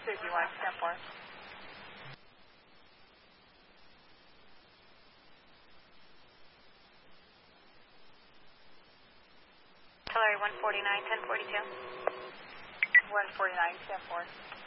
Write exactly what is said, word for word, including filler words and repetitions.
Suzy one, stand for. Hillary one forty-nine, ten forty-two. one forty-nine, stand for.